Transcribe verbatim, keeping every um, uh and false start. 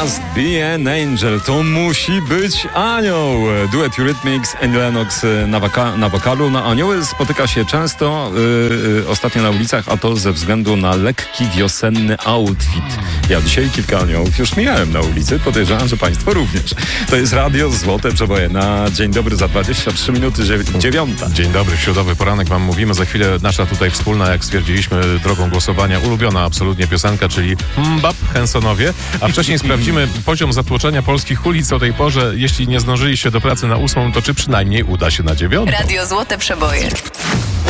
Must Be an Angel. To musi być anioł. Duet Eurythmics, Annie Lennox na, woka- na wokalu. Na anioły spotyka się często yy, ostatnio na ulicach, a to ze względu na lekki wiosenny outfit. Ja dzisiaj kilka aniołów już mijałem na ulicy. Podejrzewam, że państwo również. To jest Radio Złote Przeboje. Na dzień dobry za dwadzieścia trzy minuty dziewiąta. Dzień dobry, środowy poranek wam mówimy. Za chwilę nasza tutaj wspólna, jak stwierdziliśmy, drogą głosowania, ulubiona absolutnie piosenka, czyli Mbap Hensonowie. A wcześniej sprawdzimy poziom zatłoczenia polskich ulic o tej porze. Jeśli nie zdążyliście do pracy na ósmą, to czy przynajmniej uda się na dziewiątą. Radio Złote Przeboje.